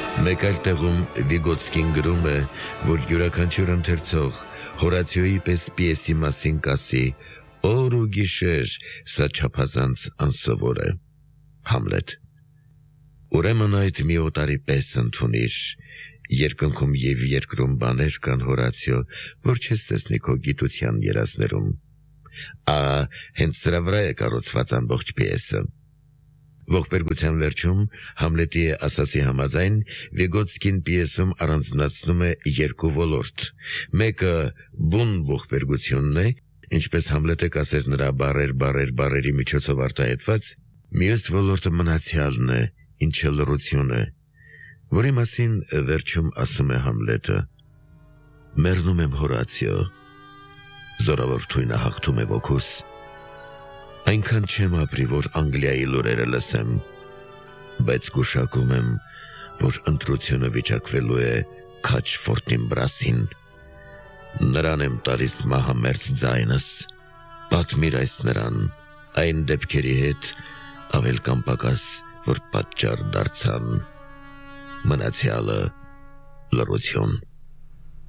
Մեկ այլ տեղում Վիգոտսկին գրում է, որ յուրաքանչյուր ընթերցող Հորացիոյի պես պիեսի մասին կասի. «Օր ու գիշեր, սա չափազանց անսովոր է»։ Համլետ. Ուրեմն այդ մի օտարի պես ընդունիր, երկնքում և երկրում բաներ կան, Հորացիո, որ չես տեսնի քո գիտության երազներում։ Հենց սրա վրա է կառուցված ամբողջ պիեսը։ Ողբերգության վերջում Համլետի ասացի համաձայն Վիգոտսկին պիեսում առանձնացնում է երկու ոլորտ։ Մեկը բուն ողբերգությունն է, ինչպես Համլետը կասեր նրա բառերի միջոցով արտահայտված, մյուս ոլորտը մնացյալն է, ինչը լռություն է, որի մասին վերջում ասում է Համլետը. «Մեռնում եմ, Հորացիո, զորավոր թույնը հաղթում է ոգուս։ Այնքան չեմ ապրի, որ Անգլիայի լուրերը լսեմ, բայց գուշակում եմ, որ ընտրությունը վիճակվելու է քաջ Ֆորտինբրասին։ Նրան եմ տալիս մահամերձ ձայնս, պատմիր այս նրան, այն դեպքերի հետ, ավել կամ պակաս, որ պատճառ դարձան, մնացյալը լռություն»։